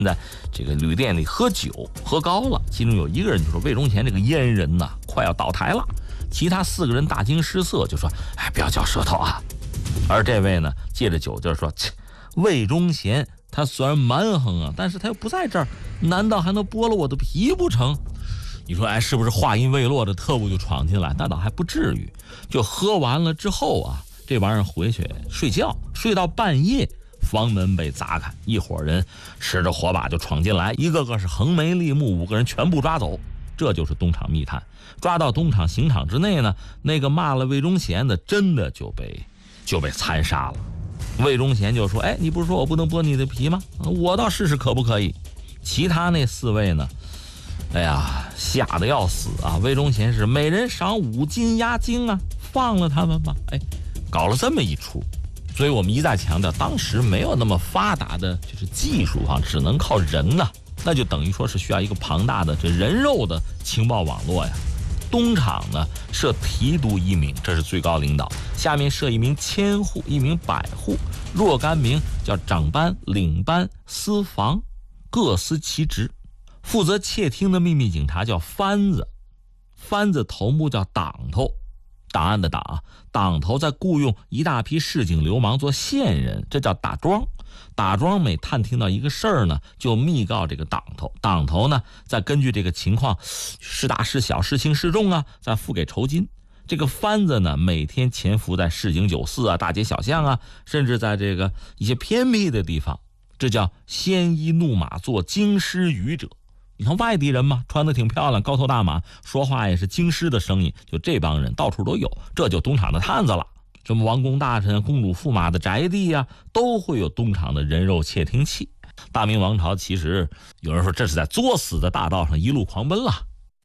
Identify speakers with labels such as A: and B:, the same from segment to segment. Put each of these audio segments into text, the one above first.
A: 在这个旅店里喝酒，喝高了，其中有一个人就说魏忠贤这个阉人呐，快要倒台了。其他4个人大惊失色，就说：“哎，不要嚼舌头啊！”而这位呢，借着酒劲说：“魏忠贤他虽然蛮横啊，但是他又不在这儿，难道还能剥了我的皮不成？”你说，哎，是不是话音未落的特务就闯进来？那倒还不至于。就喝完了之后啊，这玩意儿回去睡觉，睡到半夜，房门被砸开，一伙人持着火把就闯进来，一个个是横眉立目，5个人全部抓走。这就是东厂密探。抓到东厂刑场之内呢，那个骂了魏忠贤的真的就被残杀了。魏忠贤就说：“哎，你不是说我不能剥你的皮吗？我倒试试可不可以。”其他那4位呢，哎呀，吓得要死啊！魏忠贤是每人赏5斤押金啊，放了他们吧。哎，搞了这么一出。所以我们一再强调，当时没有那么发达的就是技术啊，只能靠人呐，那就等于说是需要一个庞大的这人肉的情报网络呀。东厂呢设提督1名，这是最高领导，下面设1名千户，1名百户，若干名叫长班、领班、司房，各司其职。负责窃听的秘密警察叫番子，番子头目叫党头，档案的党，党头再雇佣一大批市井流氓做线人，这叫打桩。打桩每探听到一个事儿呢，就密告这个党头，党头呢再根据这个情况，是大是小，是轻是重啊，再付给酬金。这个番子呢，每天潜伏在市井酒肆啊、大街小巷啊，甚至在这个一些偏僻的地方，这叫鲜衣怒马做京师语者。你看外地人嘛，穿得挺漂亮，高头大马，说话也是京师的声音，就这帮人到处都有，这就东厂的探子了。什么王公大臣、公主驸马的宅地啊，都会有东厂的人肉窃听器。大明王朝其实有人说这是在作死的大道上一路狂奔了。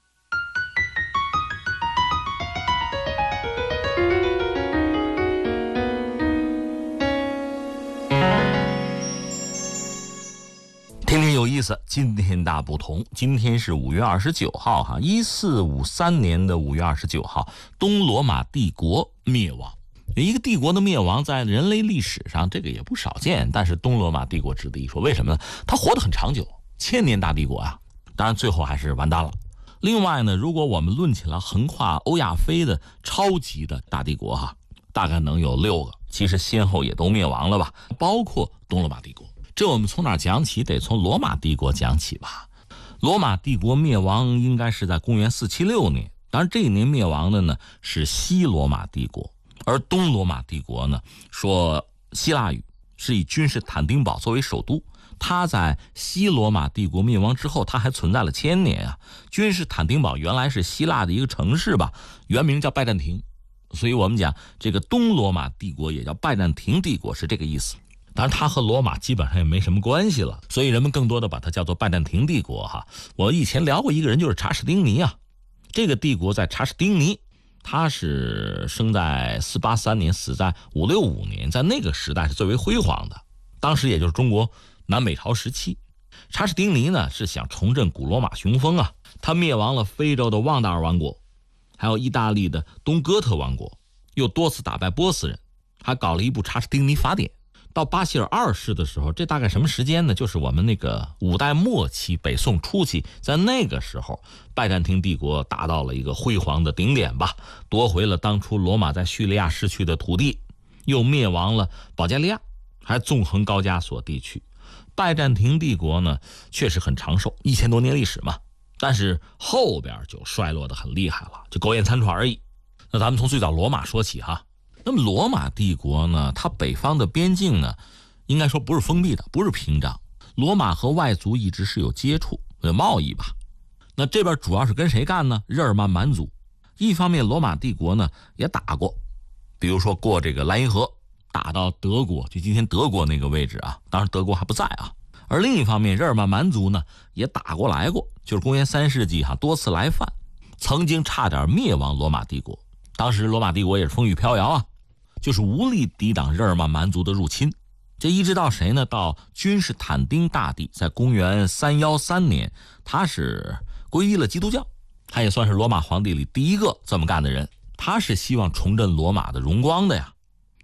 A: 天天有意思，今天大不同。今天是5月29号哈，1453年的5月29号，东罗马帝国灭亡。一个帝国的灭亡在人类历史上这个也不少见，但是东罗马帝国值得一说。为什么呢？它活得很长久，1000年大帝国啊，当然最后还是完蛋了。另外呢，如果我们论起来横跨欧亚非的超级的大帝国哈，大概能有6个，其实先后也都灭亡了吧，包括东罗马帝国。这我们从哪讲起？得从罗马帝国讲起吧。罗马帝国灭亡应该是在公元476年，当然这一年灭亡的呢是西罗马帝国。而东罗马帝国呢，说希腊语，是以君士坦丁堡作为首都。它在西罗马帝国灭亡之后，它还存在了1000年啊。君士坦丁堡原来是希腊的一个城市吧，原名叫拜占庭，所以我们讲这个东罗马帝国也叫拜占庭帝国，是这个意思。当然它和罗马基本上也没什么关系了，所以人们更多的把它叫做拜占庭帝国哈。我以前聊过一个人，就是查士丁尼啊。这个帝国在查士丁尼，他是生在483年，死在565年，在那个时代是最为辉煌的，当时也就是中国南北朝时期。查士丁尼呢是想重振古罗马雄风啊，他灭亡了非洲的旺达尔王国，还有意大利的东哥特王国，又多次打败波斯人，还搞了一部查士丁尼法典。到巴西尔2世的时候，这大概什么时间呢？就是我们那个5代末期、北宋初期，在那个时候，拜占庭帝国达到了一个辉煌的顶点吧，夺回了当初罗马在叙利亚失去的土地，又灭亡了保加利亚，还纵横高加索地区。拜占庭帝国呢，确实很长寿，1000多年历史嘛，但是后边就衰落得很厉害了，就苟延残喘而已。那咱们从最早罗马说起哈。那么罗马帝国呢，它北方的边境呢，应该说不是封闭的，不是屏障。罗马和外族一直是有接触、有贸易吧。那这边主要是跟谁干呢？日耳曼蛮族。一方面罗马帝国呢也打过，比如说过这个莱茵河，打到德国，就今天德国那个位置啊，当然德国还不在啊。而另一方面日耳曼蛮族呢也打过来过，就是公元3世纪多次来犯，曾经差点灭亡罗马帝国。当时罗马帝国也是风雨飘摇啊，就是无力抵挡日耳曼蛮族的入侵。这一直到谁呢？到君士坦丁大帝在公元313年，他是皈依了基督教，他也算是罗马皇帝里第一个这么干的人。他是希望重振罗马的荣光的呀。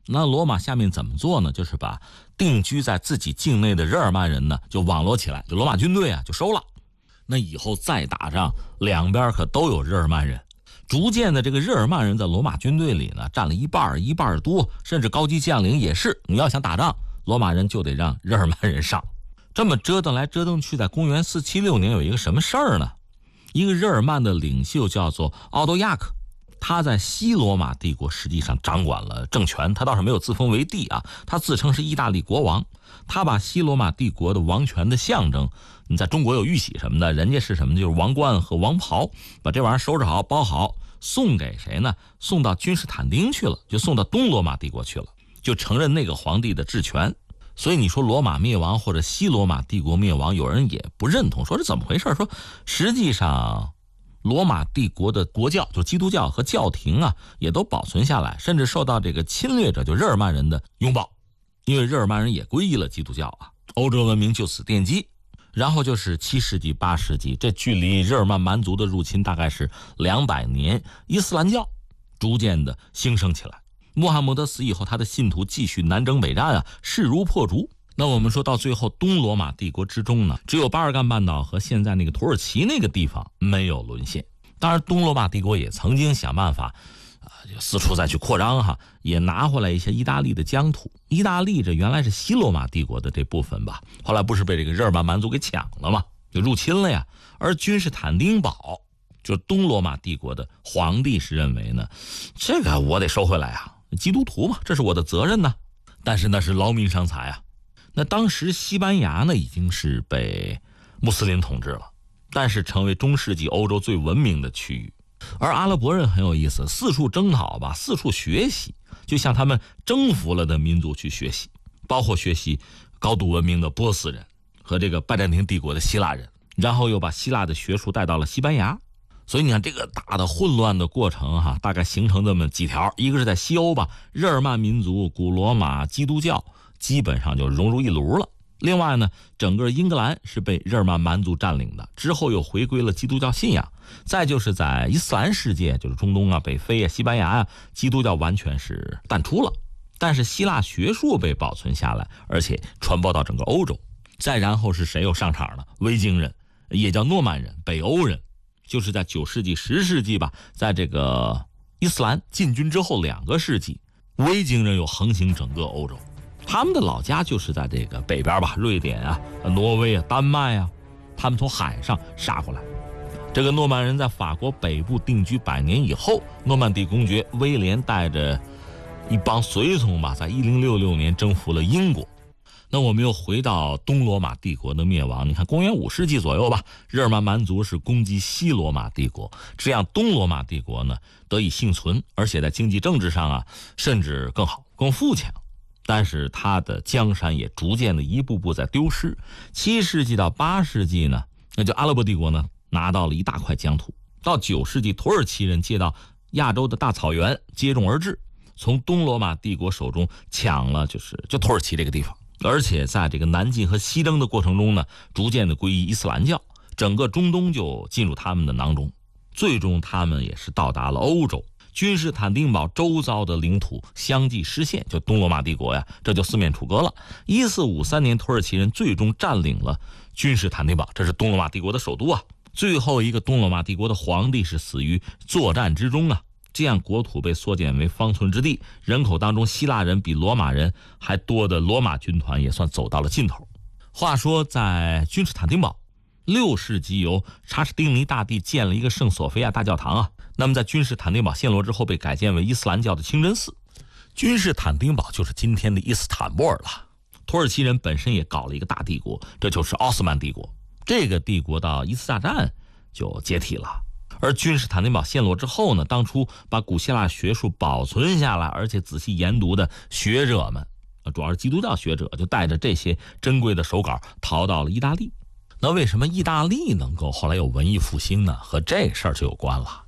A: 那罗马下面怎么做呢？就是把定居在自己境内的日耳曼人呢就网罗起来，就罗马军队啊就收了。那以后再打仗，两边可都有日耳曼人。逐渐的，这个日耳曼人在罗马军队里呢占了一半多，甚至高级将领也是。你要想打仗，罗马人就得让日耳曼人上。这么折腾来折腾去，在公元476年有一个什么事儿呢？一个日耳曼的领袖叫做奥多亚克，他在西罗马帝国实际上掌管了政权，他倒是没有自封为帝啊，他自称是意大利国王。他把西罗马帝国的王权的象征，你在中国有玉玺什么的，人家是什么，就是王冠和王袍，把这玩意儿收拾好包好，送给谁呢？送到君士坦丁去了，就送到东罗马帝国去了，就承认那个皇帝的治权。所以你说罗马灭亡或者西罗马帝国灭亡，有人也不认同，说是怎么回事？说实际上罗马帝国的国教，就基督教和教廷啊，也都保存下来，甚至受到这个侵略者就日耳曼人的拥抱，因为日耳曼人也皈依了基督教啊，欧洲文明就此奠基。然后就是7世纪8世纪，这距离日耳曼蛮族的入侵大概是200年，伊斯兰教逐渐的兴盛起来。穆罕默德死以后，他的信徒继续南征北战啊，势如破竹。那我们说到最后，东罗马帝国之中呢，只有巴尔干半岛和现在那个土耳其那个地方没有沦陷。当然东罗马帝国也曾经想办法就四处再去扩张哈，也拿回来一些意大利的疆土。意大利这原来是西罗马帝国的这部分吧，后来不是被这个日耳曼蛮族给抢了吗？就入侵了呀。而君士坦丁堡就是东罗马帝国的皇帝是认为呢，这个我得收回来啊，基督徒嘛，这是我的责任呢。但是那是劳民伤财啊。那当时西班牙呢已经是被穆斯林统治了，但是成为中世纪欧洲最文明的区域。而阿拉伯人很有意思，四处征讨吧，四处学习，就向他们征服了的民族去学习，包括学习高度文明的波斯人和这个拜占庭帝国的希腊人，然后又把希腊的学术带到了西班牙。所以你看这个大的混乱的过程哈，大概形成这么几条。一个是在西欧吧，日耳曼民族、古罗马、基督教基本上就融入一炉了。另外呢，整个英格兰是被日耳曼蛮族占领的，之后又回归了基督教信仰。再就是在伊斯兰世界，就是中东啊、北非啊、西班牙啊，基督教完全是淡出了，但是希腊学术被保存下来，而且传播到整个欧洲。再然后是谁又上场了？维京人，也叫诺曼人、北欧人，就是在9世纪、10世纪吧，在这个伊斯兰进军之后2个世纪，维京人又横行整个欧洲。他们的老家就是在这个北边吧，瑞典啊、挪威啊、丹麦啊，他们从海上杀过来。这个诺曼人在法国北部定居100年以后，诺曼底公爵威廉带着一帮随从吧，在1066年征服了英国。那我们又回到东罗马帝国的灭亡，你看公元5世纪左右吧，日耳曼蛮族是攻击西罗马帝国，这样东罗马帝国呢得以幸存，而且在经济政治上啊，甚至更好、更富强。但是它的江山也逐渐的一步步在丢失。7世纪到8世纪呢，那就阿拉伯帝国呢拿到了一大块疆土。到9世纪，土耳其人借到亚洲的大草原，接踵而至，从东罗马帝国手中抢了就土耳其这个地方。而且在这个南进和西征的过程中呢，逐渐的皈依伊斯兰教，整个中东就进入他们的囊中。最终他们也是到达了欧洲。君士坦丁堡周遭的领土相继失陷，就东罗马帝国呀，这就四面楚歌了。1453年，土耳其人最终占领了君士坦丁堡，这是东罗马帝国的首都啊。最后一个东罗马帝国的皇帝是死于作战之中啊。这样国土被缩减为方寸之地，人口当中希腊人比罗马人还多的罗马军团也算走到了尽头。话说在君士坦丁堡，6世纪由查士丁尼大帝建了一个圣索菲亚大教堂啊。那么在君士坦丁堡陷落之后，被改建为伊斯兰教的清真寺。君士坦丁堡就是今天的伊斯坦布尔了。土耳其人本身也搞了一个大帝国，这就是奥斯曼帝国。这个帝国到一次大战就解体了。而君士坦丁堡陷落之后呢，当初把古希腊学术保存下来而且仔细研读的学者们，主要是基督教学者，就带着这些珍贵的手稿逃到了意大利。那为什么意大利能够后来有文艺复兴呢？和这事儿就有关了。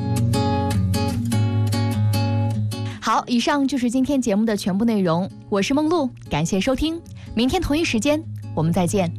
B: 好，以上就是今天节目的全部内容，我是梦露，感谢收听，明天同一时间我们再见。